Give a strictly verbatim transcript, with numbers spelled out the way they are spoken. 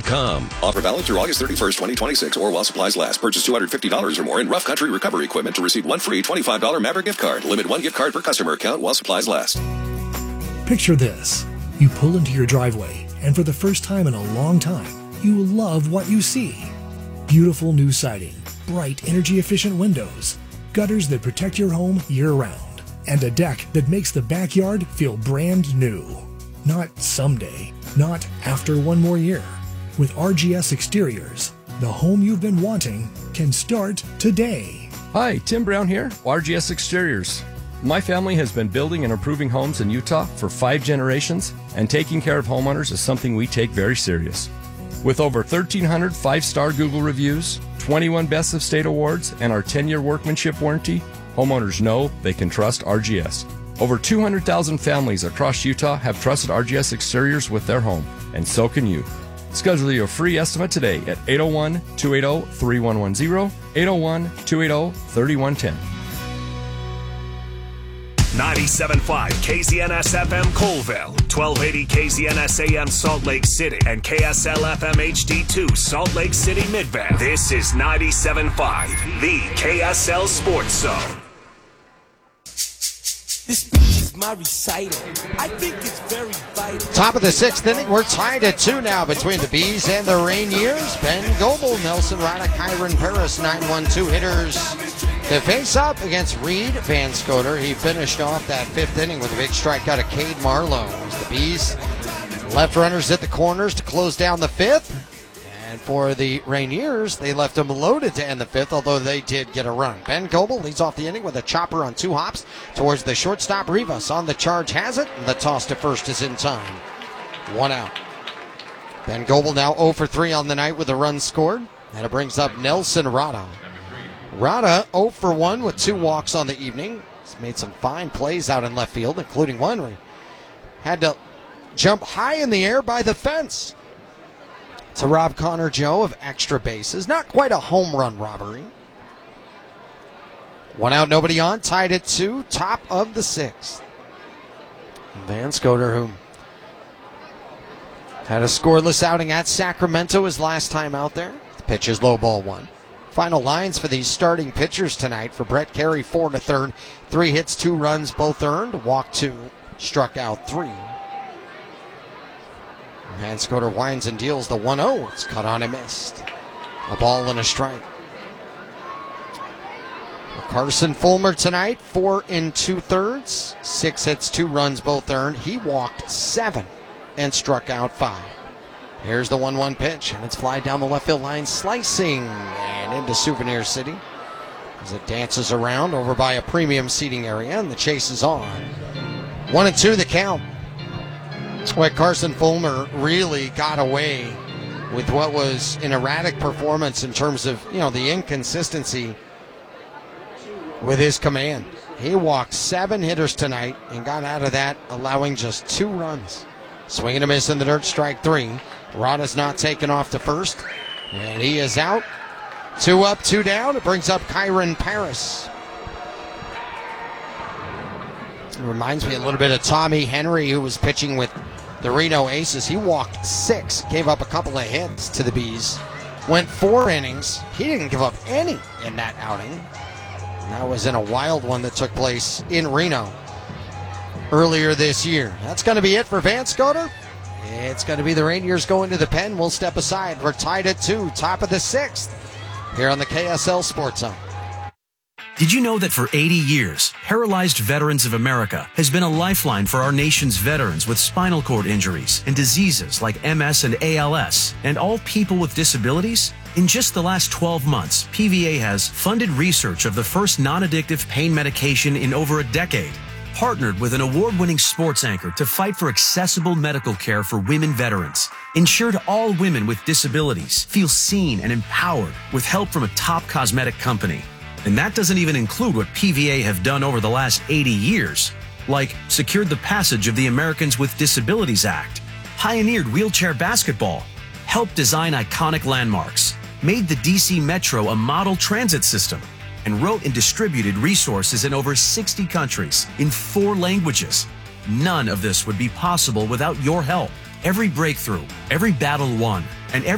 com. Offer valid through August thirty-first, twenty twenty-six, or while supplies last. Purchase two hundred fifty dollars or more in Rough Country recovery equipment to receive one free twenty-five dollars Maverick gift card. Limit one gift card per customer account while supplies last. Picture this. You pull into your driveway, and for the first time in a long time, you love what you see. Beautiful new siding, bright energy-efficient windows, gutters that protect your home year-round, and a deck that makes the backyard feel brand new. Not someday, not after one more year. With R G S Exteriors, the home you've been wanting can start today. Hi, Tim Brown here, R G S Exteriors. My family has been building and improving homes in Utah for five generations, and taking care of homeowners is something we take very serious. With over thirteen hundred five-star Google reviews, twenty-one Best of State awards, and our ten-year workmanship warranty, homeowners know they can trust R G S. Over two hundred thousand families across Utah have trusted R G S Exteriors with their home, and so can you. Schedule your free estimate today at eight oh one, two eight oh, three one one zero, eight oh one, two eight oh, three one one zero. ninety-seven point five K Z N S F M Colville, twelve eighty K Z N S A M Salt Lake City, and K S L F M H D two Salt Lake City Midvale. This is ninety-seven point five, the K S L Sports Zone. This speech is my recital. I think it's very vital. Top of the sixth inning, we're tied at two now between the Bees and the Rainiers. Ben Goebel, Nelson Rada, Kyron Paris, nine one two hitters to face up against Reed Van Scoter. He finished off that fifth inning with a big strikeout of Cade Marlowe. As the Bees left runners at the corners to close down the fifth. And for the Rainiers, they left them loaded to end the fifth, although they did get a run. Ben Goebel leads off the inning with a chopper on two hops towards the shortstop. Rivas on the charge has it, and the toss to first is in time. One out. Ben Goebel now oh for three on the night with a run scored, and it brings up Nelson Rada. Rada oh for one with two walks on the evening. He's made some fine plays out in left field, including one where he had to jump high in the air by the fence to rob Connor Joe of extra bases. Not quite a home run robbery. One out, nobody on, tied at two, top of the sixth. Van Scoter, who had a scoreless outing at Sacramento his last time out there. The pitch is low ball one. Final lines for these starting pitchers tonight. For Brett Carey, four to third. Three hits, two runs, both earned. Walked two, struck out three. Van Scoter winds and deals the one oh. It's cut on and missed. A ball and a strike. Carson Fulmer tonight, four and two thirds. Six hits, two runs, both earned. He walked seven and struck out five. Here's the one one pitch, and it's fly down the left field line, slicing and into Souvenir City as it dances around over by a premium seating area, and the chase is on. One and two the count. Well, Carson Fulmer really got away with what was an erratic performance in terms of, you know, the inconsistency with his command. He walked seven hitters tonight and got out of that allowing just two runs. Swing and a miss in the dirt, strike three. Rada's not taken off to first, and he is out. Two up, two down. It brings up Kyron Paris. It reminds me a little bit of Tommy Henry, who was pitching with the Reno Aces. He walked six, gave up a couple of hits to the Bees. Went four innings. He didn't give up any in that outing. And that was in a wild one that took place in Reno earlier this year. That's going to be it for Van Scoter. It's going to be the Rainiers going to the pen. We'll step aside. We're tied at two, top of the sixth, here on the K S L Sports Zone. Did you know that for eighty years, Paralyzed Veterans of America has been a lifeline for our nation's veterans with spinal cord injuries and diseases like M S and A L S, and all people with disabilities? In just the last twelve months, P V A has funded research of the first non-addictive pain medication in over a decade, partnered with an award-winning sports anchor to fight for accessible medical care for women veterans, ensured all women with disabilities feel seen and empowered with help from a top cosmetic company. And that doesn't even include what P V A have done over the last eighty years, like secured the passage of the Americans with Disabilities Act, pioneered wheelchair basketball, helped design iconic landmarks, made the D C Metro a model transit system, and wrote and distributed resources in over sixty countries in four languages. None of this would be possible without your help. Every breakthrough, every battle won, and every